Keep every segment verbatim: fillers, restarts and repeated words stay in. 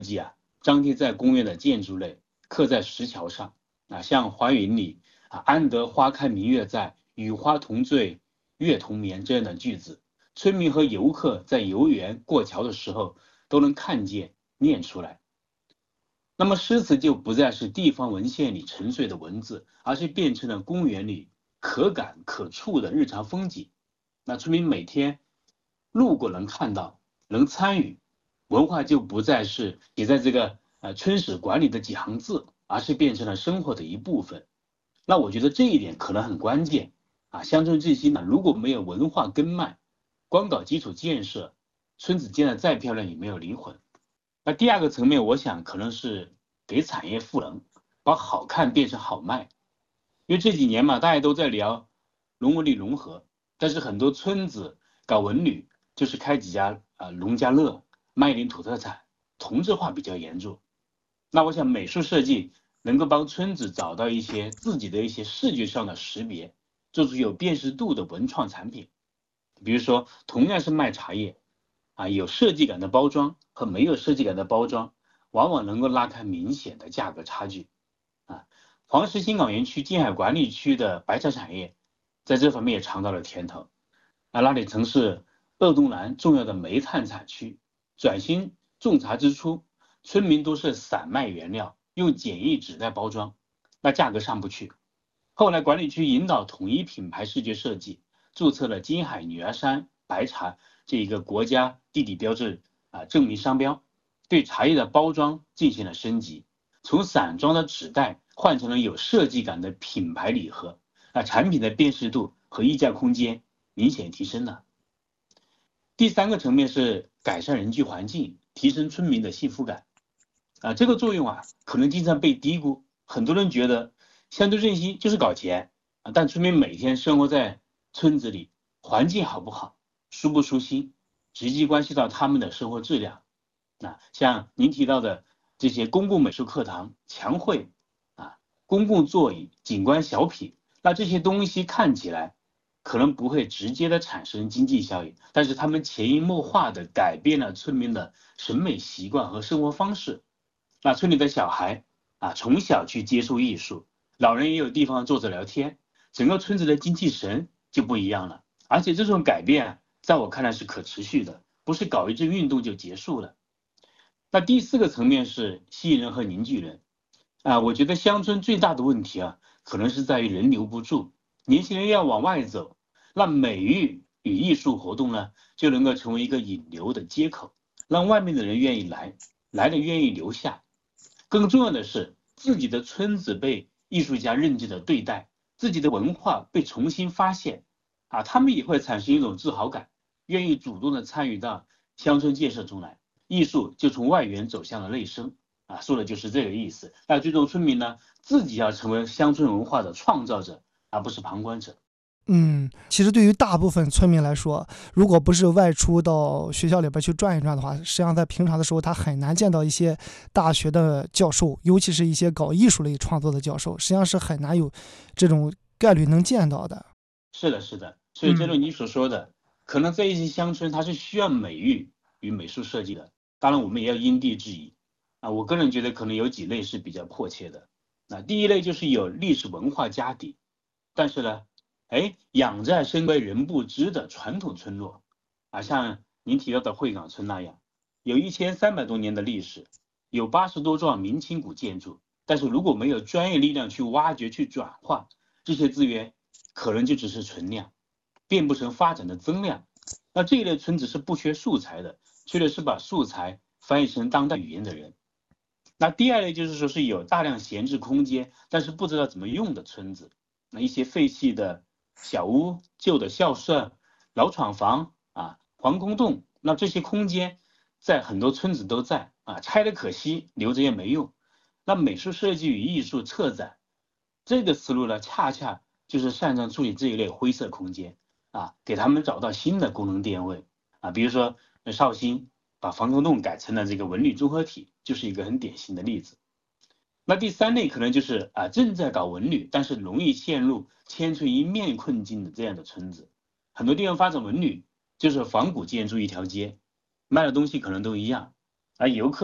计啊，张贴在公园的建筑内，刻在石桥上啊，像花园里啊，安得花开明月在，与花同醉月同眠这样的句子，村民和游客在游园过桥的时候都能看见念出来。那么诗词就不再是地方文献里沉睡的文字，而是变成了公园里可感可触的日常风景。那村民每天路过能看到，能参与，文化就不再是写在这个呃村史馆里的几行字，而是变成了生活的一部分。那我觉得这一点可能很关键啊。乡村振兴呢，如果没有文化根脉，光搞基础建设，村子建得再漂亮也没有灵魂。那第二个层面，我想可能是给产业赋能，把好看变成好卖。因为这几年嘛，大家都在聊农文旅融合，但是很多村子搞文旅就是开几家啊农家乐，卖一点土特产，同质化比较严重。那我想美术设计能够帮村子找到一些自己的一些视觉上的识别，做出有辨识度的文创产品。比如说，同样是卖茶叶啊，有设计感的包装和没有设计感的包装，往往能够拉开明显的价格差距啊。黄石新港园区近海管理区的白茶产业，在这方面也尝到了甜头啊。那里曾是鄂东南重要的煤炭产区，转型种茶之初，村民都是散卖原料，用简易纸袋包装，那价格上不去。后来管理区引导统一品牌视觉设计，注册了金海女儿山白茶这一个国家地理标志啊证明商标，对茶叶的包装进行了升级，从散装的纸袋换成了有设计感的品牌礼盒啊，产品的辨识度和溢价空间明显提升了。第三个层面是改善人居环境，提升村民的幸福感啊，这个作用啊可能经常被低估。很多人觉得乡村振兴就是搞钱啊，但村民每天生活在村子里，环境好不好，舒不舒心，直接关系到他们的生活质量。啊，像您提到的这些公共美术课堂、墙绘啊、公共座椅、景观小品，那这些东西看起来可能不会直接的产生经济效益，但是他们潜移默化的改变了村民的审美习惯和生活方式。那村里的小孩啊，从小去接触艺术，老人也有地方坐着聊天，整个村子的精气神就不一样了。而且这种改变，在我看来是可持续的，不是搞一阵运动就结束了。那第四个层面是吸引人和凝聚人啊，我觉得乡村最大的问题啊，可能是在于人留不住，年轻人要往外走，那美育与艺术活动呢，就能够成为一个引流的接口，让外面的人愿意来，来了愿意留下。更重要的是，自己的村子被艺术家认真的对待，自己的文化被重新发现啊，他们也会产生一种自豪感，愿意主动的参与到乡村建设中来，艺术就从外缘走向了内生啊，说的就是这个意思。那最终村民呢，自己要成为乡村文化的创造者，而不是旁观者。 嗯，其实对于大部分村民来说，如果不是外出到学校里边去转一转的话，实际上在平常的时候，他很难见到一些大学的教授，尤其是一些搞艺术类创作的教授，实际上是很难有这种概率能见到的。 是的，是的。所以正如你所说的，可能在一些乡村，它是需要美育与美术设计的。当然，我们也要因地制宜啊。我个人觉得，可能有几类是比较迫切的。那第一类就是有历史文化家底，但是呢，哎，养在深闺人不知的传统村落啊，像您提到的会港村那样，有一千三百多年的历史，有八十多幢明清古建筑，但是如果没有专业力量去挖掘、去转化这些资源，可能就只是存量，变不成发展的增量。那这一类村子是不缺素材的，缺的是把素材翻译成当代语言的人。那第二类就是说是有大量闲置空间，但是不知道怎么用的村子，那一些废弃的小屋、旧的校舍、老厂房啊、防空洞，那这些空间在很多村子都在啊，拆的可惜，留着也没用。那美术设计与艺术策展这个思路呢，恰恰就是擅长处理这一类灰色空间啊，给他们找到新的功能定位啊，比如说绍兴把防空洞改成了这个文旅综合体，就是一个很典型的例子。那第三类可能就是啊正在搞文旅，但是容易陷入千锤一面困境的这样的村子。很多地方发展文旅，就是仿古建筑一条街，卖的东西可能都一样，而游客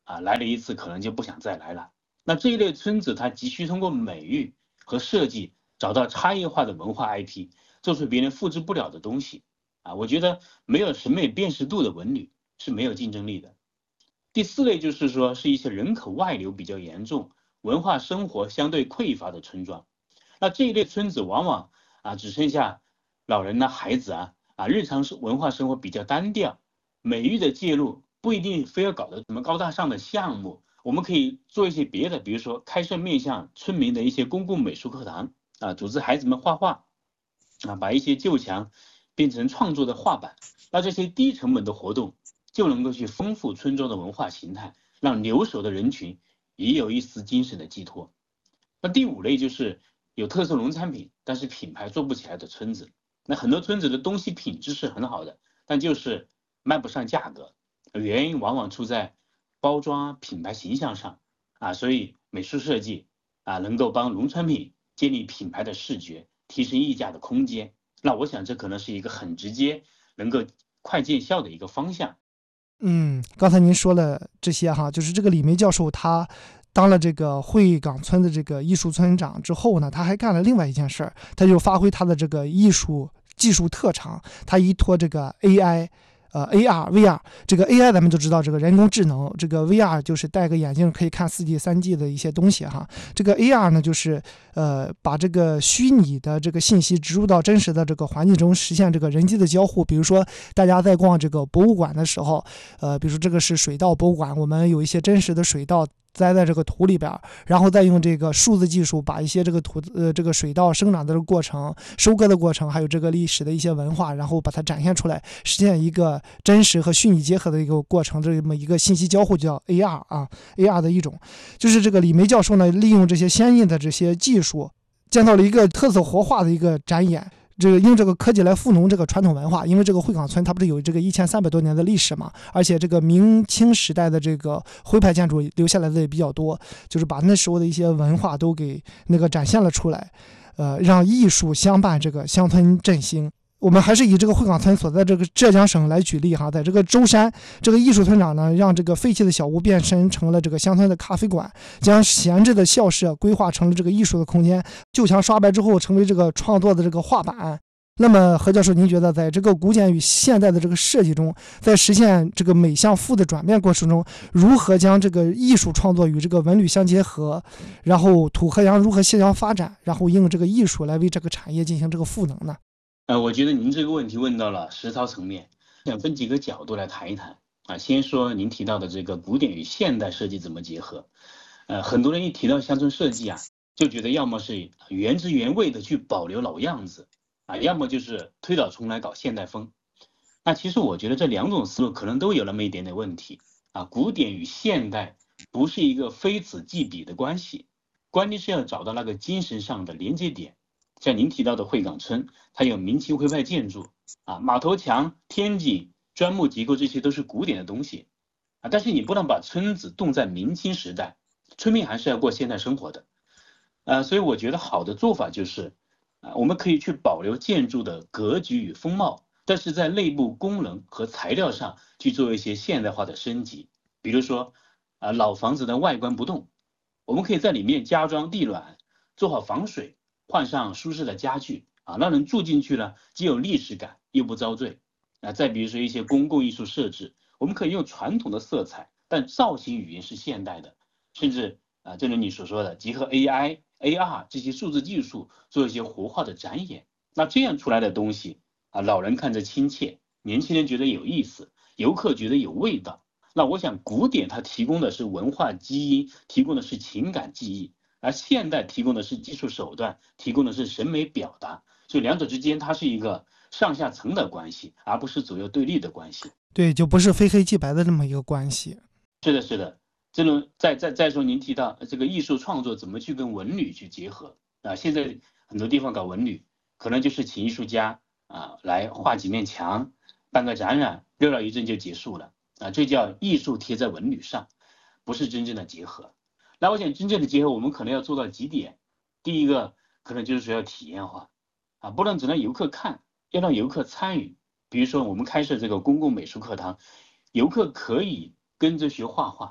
啊，来了一次可能就不想再来了。那这一类村子它急需通过美育和设计找到差异化的文化 I P， 做出别人复制不了的东西啊。我觉得没有审美辨识度的文旅是没有竞争力的。第四类就是说是一些人口外流比较严重、文化生活相对匮乏的村庄。那这一类村子往往啊只剩下老人呐、孩子啊啊，日常文化生活比较单调，美育的介入不一定非要搞得什么高大上的项目，我们可以做一些别的，比如说开设面向村民的一些公共美术课堂啊，组织孩子们画画啊，把一些旧墙变成创作的画板。那这些低成本的活动就能够去丰富村庄的文化形态，让留守的人群也有一丝精神的寄托。那第五类就是有特色农产品，但是品牌做不起来的村子。那很多村子的东西品质是很好的，但就是卖不上价格，原因往往出在包装啊、品牌形象上啊。所以美术设计啊，能够帮农产品建立品牌的视觉，提升溢价的空间。那我想这可能是一个很直接、能够快见效的一个方向。 嗯，刚才您说了这些哈，就是这个李梅教授他当了这个会岗村的这个艺术村长之后呢，他还干了另外一件事儿，他就发挥他的这个艺术技术特长，他依托这个 A I。呃 A R、V R， 这个 A I 咱们都知道，这个人工智能，这个 V R 就是戴个眼镜可以看四 D、三 D 的一些东西哈。这个 A R 呢，就是呃把这个虚拟的这个信息植入到真实的这个环境中，实现这个人机的交互。比如说，大家在逛这个博物馆的时候，呃，比如说这个是水稻博物馆，我们有一些真实的水稻栽在这个土里边，然后再用这个数字技术把一些这个土呃这个水稻生长的这个过程、收割的过程，还有这个历史的一些文化，然后把它展现出来，实现一个真实和虚拟结合的一个过程，这么一个信息交互叫 A R 啊 ，A R 的一种，就是这个李梅教授呢，利用这些先进的这些技术，建造了一个特色活化的一个展演。这个用这个科技来赋能这个传统文化，因为这个会岗村它不是有这个一千三百多年的历史嘛，而且这个明清时代的这个徽派建筑留下来的也比较多，就是把那时候的一些文化都给那个展现了出来，呃，让艺术相伴这个乡村振兴。我们还是以这个会岗村所在这个浙江省来举例哈，在这个舟山，这个艺术村长呢，让这个废弃的小屋变身成了这个乡村的咖啡馆，将闲置的校舍规划成了这个艺术的空间，旧墙刷白之后成为这个创作的这个画板。那么何教授，您觉得在这个古典与现代的这个设计中，在实现这个美向富的转变过程中，如何将这个艺术创作与这个文旅相结合，然后土和洋如何协调发展，然后用这个艺术来为这个产业进行这个赋能呢？ 呃，我觉得您这个问题问到了实操层面，想分几个角度来谈一谈啊。先说您提到的这个古典与现代设计怎么结合。呃，很多人一提到乡村设计啊，就觉得要么是原汁原味的去保留老样子啊，要么就是推倒重来搞现代风。那其实我觉得这两种思路可能都有那么一点点问题啊。古典与现代不是一个非此即彼的关系，关键是要找到那个精神上的连接点。像您提到的会岗村，它有明清徽派建筑啊，马头墙、天井、砖木结构，这些都是古典的东西啊。但是你不能把村子冻在明清时代，村民还是要过现代生活的。呃，所以我觉得好的做法就是啊，我们可以去保留建筑的格局与风貌，但是在内部功能和材料上去做一些现代化的升级。比如说啊，老房子的外观不动，我们可以在里面加装地暖，做好防水，换上舒适的家具啊，让人住进去呢，既有历史感又不遭罪啊。再比如说一些公共艺术设置，我们可以用传统的色彩，但造型语言是现代的，甚至啊，正如你所说的，结合 A I、A R 这些数字技术做一些活化的展演。那这样出来的东西啊，老人看着亲切，年轻人觉得有意思，游客觉得有味道。那我想古典它提供的是文化基因，提供的是情感记忆，而现代提供的是技术手段，提供的是审美表达，所以两者之间它是一个上下层的关系，而不是左右对立的关系。 对，就不是非黑即白的这么一个关系。 是的，是的。这种再再再说，您提到这个艺术创作怎么去跟文旅去结合啊？现在很多地方搞文旅，可能就是请艺术家啊来画几面墙，办个展览，热闹一阵就结束了啊，这叫艺术贴在文旅上，不是真正的结合。那我想真正的结合，我们可能要做到几点。第一个，可能就是说要体验化啊，不能只让游客看，要让游客参与。比如说我们开设这个公共美术课堂，游客可以跟着学画画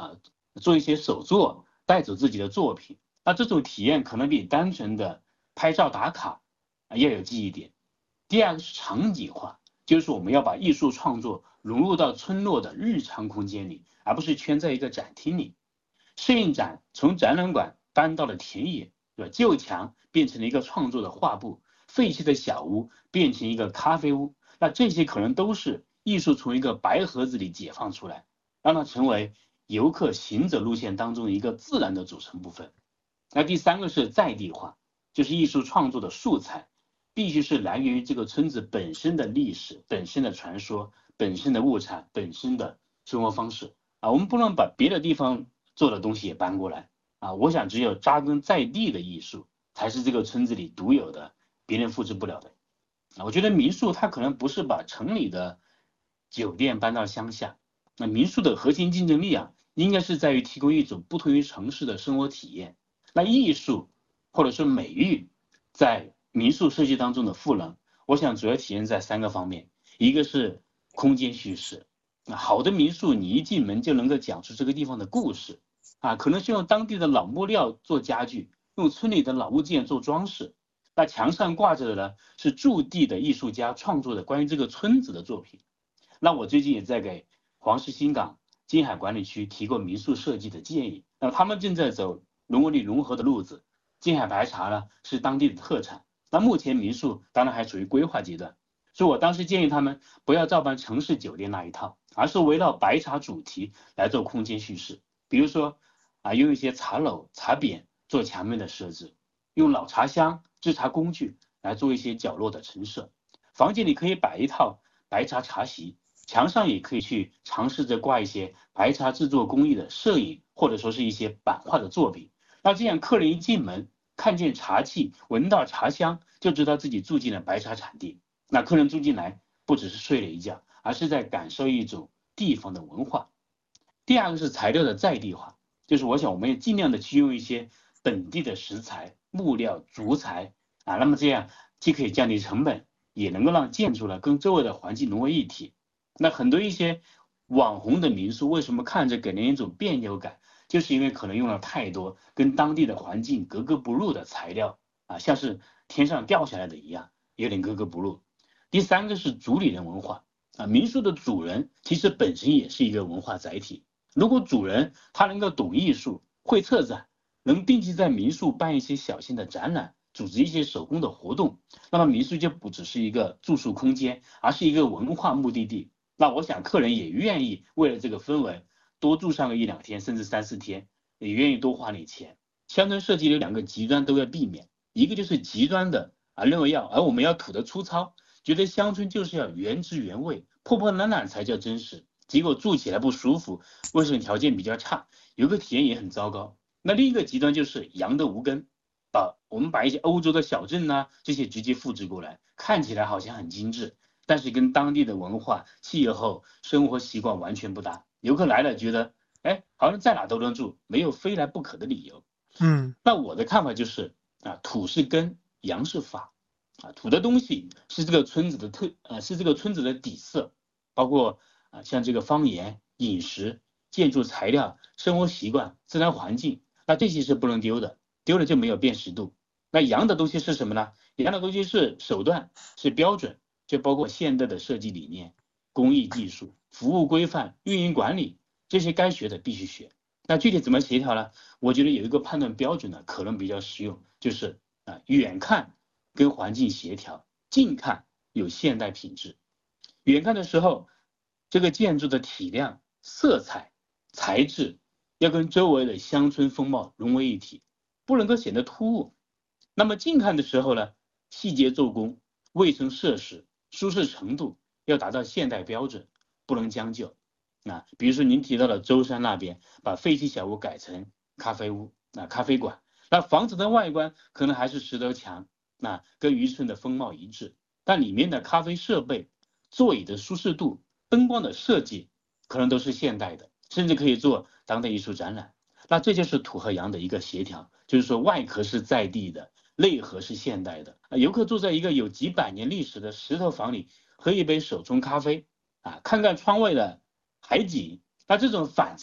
啊，做一些手作，带走自己的作品。那这种体验可能比单纯的拍照打卡啊要有记忆点。第二个是场景化，就是我们要把艺术创作融入到村落的日常空间里，而不是圈在一个展厅里。摄影展从展览馆搬到了田野，对吧？旧墙变成了一个创作的画布，废弃的小屋变成一个咖啡屋。那这些可能都是艺术从一个白盒子里解放出来，让它成为游客行走路线当中的一个自然的组成部分。那第三个是在地化，就是艺术创作的素材必须是来源于这个村子本身的历史、本身的传说、本身的物产、本身的生活方式啊。我们不能把别的地方做的东西也搬过来啊。我想只有扎根在地的艺术才是这个村子里独有的，别人复制不了的。啊，我觉得民宿它可能不是把城里的酒店搬到乡下，那民宿的核心竞争力啊，应该是在于提供一种不同于城市的生活体验。那艺术或者说美育在民宿设计当中的赋能，我想主要体现在三个方面。一个是空间叙事，好的民宿你一进门就能够讲出这个地方的故事啊，可能是用当地的老木料做家具，用村里的老物件做装饰。那墙上挂着的呢是驻地的艺术家创作的关于这个村子的作品。那我最近也在给黄石新港金海管理区提过民宿设计的建议，那他们正在走龙纹理融合的路子。金海白茶呢是当地的特产，那目前民宿当然还处于规划阶段，所以我当时建议他们不要照搬城市酒店那一套，而是围绕白茶主题来做空间叙事。比如说啊，用一些茶篓、茶匾做墙面的设置，用老茶箱、制茶工具来做一些角落的陈设。房间里可以摆一套白茶茶席，墙上也可以去尝试着挂一些白茶制作工艺的摄影，或者说是一些版画的作品。那这样客人一进门看见茶器，闻到茶香，就知道自己住进了白茶产地。那客人住进来不只是睡了一觉，而是在感受一种地方的文化。第二个是材料的在地化，就是我想我们也尽量的去用一些本地的食材、木料、竹材啊，那么这样既可以降低成本，也能够让建筑呢跟周围的环境融为一体。那很多一些网红的民宿为什么看着给人一种别扭感，就是因为可能用了太多跟当地的环境格格不入的材料啊，像是天上掉下来的一样，有点格格不入。第三个是主理人文化啊，民宿的主人其实本身也是一个文化载体。如果主人他能够懂艺术、会策展，能定期在民宿办一些小型的展览，组织一些手工的活动，那么民宿就不只是一个住宿空间，而是一个文化目的地。那我想客人也愿意为了这个氛围多住上个一两天，甚至三四天，也愿意多花点钱。乡村设计有两个极端都要避免，一个就是极端的啊，认为要而我们要土的粗糙，觉得乡村就是要原汁原味，破破烂烂才叫真实，结果住起来不舒服，卫生条件比较差，游客体验也很糟糕。那另一个极端就是洋的无根，把我们把一些欧洲的小镇呐、啊、这些直接复制过来，看起来好像很精致，但是跟当地的文化、气候、生活习惯完全不搭。游客来了觉得，哎，好像在哪都能住，没有非来不可的理由。 嗯， 那我的看法就是啊，土是根，洋是法啊，土的东西是这个村子的特呃是这个村子的底色，包括啊像这个方言、饮食、建筑材料、生活习惯、自然环境，那这些是不能丢的，丢了就没有辨识度。那洋的东西是什么呢？洋的东西是手段，是标准，就包括现代的设计理念、工艺技术、服务规范、运营管理，这些该学的必须学。那具体怎么协调呢？我觉得有一个判断标准呢，可能比较实用，就是啊，远看跟环境协调，近看有现代品质。远看的时候，这个建筑的体量、色彩、材质要跟周围的乡村风貌融为一体，不能够显得突兀。那么近看的时候呢，细节做工、卫生设施、舒适程度要达到现代标准，不能将就。啊，比如说您提到的舟山那边，把废弃小屋改成咖啡屋、啊咖啡馆，那房子的外观可能还是石头墙，那跟渔村的风貌一致，但里面的咖啡设备、座椅的舒适度、灯光的设计可能都是现代的，甚至可以做当代艺术展览。那这就是土和洋的一个协调，就是说外壳是在地的，内核是现代的。啊，游客住在一个有几百年历史的石头房里，喝一杯手冲咖啡，啊，看看窗外的海景，那这种反差感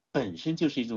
本身就是一种